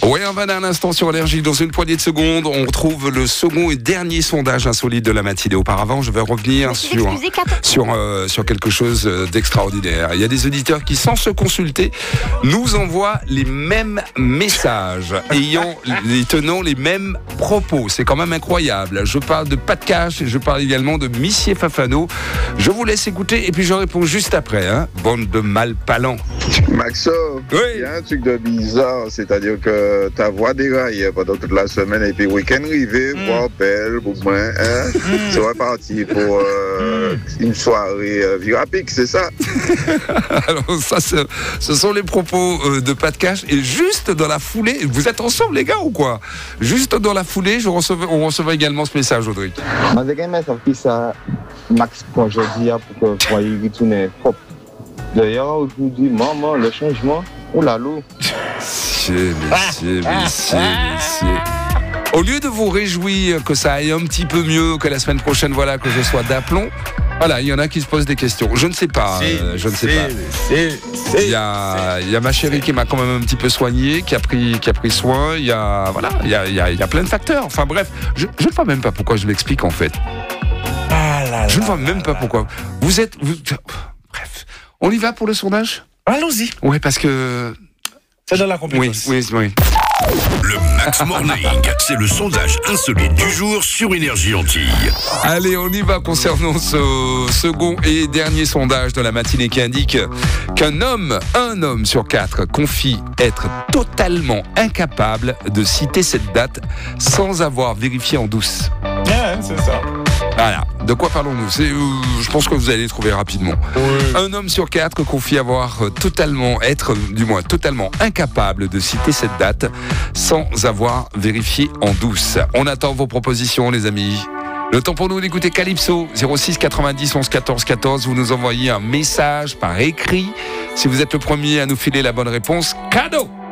Oui, on va d'un instant sur Énergie. Dans une poignée de secondes, on retrouve le second et dernier sondage insolite de la matinée. Auparavant, je vais revenir sur quelque chose d'extraordinaire. Il y a des auditeurs qui, sans se consulter, nous envoient les mêmes messages, tenant les mêmes propos. C'est quand même incroyable. Je parle de Pat Cash et je parle également de Missier Fafano. Je vous laisse écouter et puis je réponds juste après. Bande de malpalants. Maxo, il y a un truc de bizarre, c'est-à-dire que ta voix déraille pendant toute la semaine et puis week-end arrivé, voix belle, moins, c'est reparti pour une soirée virapique, c'est ça? Alors ça, ce sont les propos de Pat Cash et juste dans la foulée, vous êtes ensemble les gars ou quoi? Juste dans la foulée, on recevait également ce message, Audrey. Max, quand je dis pour que vous retourner propre. D'ailleurs, aujourd'hui, maman, le changement, oh là là. Messieurs. Au lieu de vous réjouir que ça aille un petit peu mieux, que la semaine prochaine, voilà, que je sois d'aplomb, voilà, il y en a qui se posent des questions. Je ne sais pas. Il y a ma chérie qui m'a quand même un petit peu soigné, qui a pris soin. Il y a plein de facteurs. Enfin bref, je ne vois même pas pourquoi je l'explique en fait. Je ne vois même pas pourquoi. Bref, on y va pour le sondage ? Allons-y. Oui, parce que... C'est dans la compétence. Oui. Le Max Morning, c'est le sondage insolite du jour sur Énergie Antilles. Allez, on y va concernant ce second et dernier sondage de la matinée qui indique qu'un homme sur 4 confie être totalement incapable de citer cette date sans avoir vérifié en douce. Ouais, c'est ça. Voilà, de quoi parlons-nous ? Je pense que vous allez trouver rapidement. Oui. Un homme sur 4 confie être totalement incapable de citer cette date sans avoir vérifié en douce. On attend vos propositions, les amis. Le temps pour nous d'écouter Calypso, 06 90 11 14 14. Vous nous envoyez un message par écrit. Si vous êtes le premier à nous filer la bonne réponse, cadeau!